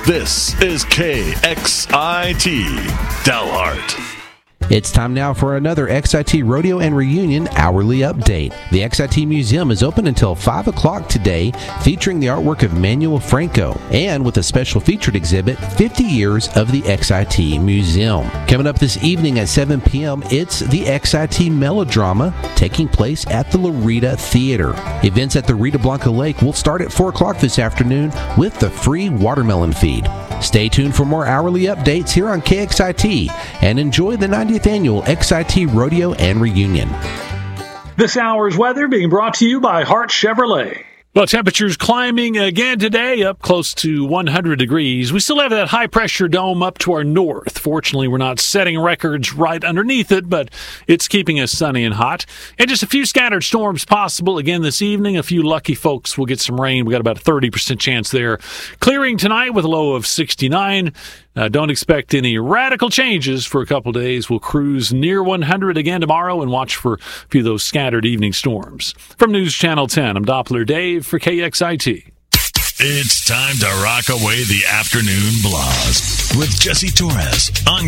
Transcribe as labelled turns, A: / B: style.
A: This is KXIT Dalhart.
B: It's time now for another XIT Rodeo and Reunion Hourly Update. The XIT Museum is open until 5 o'clock today, featuring the artwork of Manuel Franco, and with a special featured exhibit, 50 Years of the XIT Museum. Coming up this evening at 7 p.m., it's the XIT Melodrama, taking place at the Loretta Theater. Events at the Rita Blanca Lake will start at 4 o'clock this afternoon with the free watermelon feed. Stay tuned for more hourly updates here on KXIT, and enjoy the 90th Annual XIT Rodeo and Reunion.
C: This hour's weather being brought to you by Hart Chevrolet. Well, temperatures climbing again today, up close to 100 degrees. We still have that high-pressure dome up to our north. Fortunately, we're not setting records right underneath it, but it's keeping us sunny and hot. And just a few scattered storms possible again this evening. A few lucky folks will get some rain. We got about a 30% chance there. Clearing tonight with a low of 69. Don't expect any radical changes for a couple days. We'll cruise near 100 again tomorrow and watch for a few of those scattered evening storms. From News Channel 10, I'm Doppler Dave for KXIT.
A: It's time to rock away the afternoon blast with Jesse Torres on